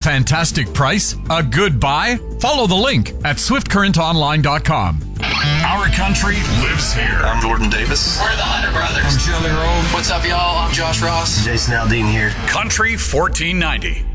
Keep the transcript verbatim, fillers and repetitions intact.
fantastic price? A good buy? Follow the link at swift current online dot com. Our country lives here. I'm Jordan Davis. We're the Hunter Brothers. I'm Shelly Rowe. What's up, y'all? I'm Josh Ross. Jason Aldean here. Country fourteen ninety.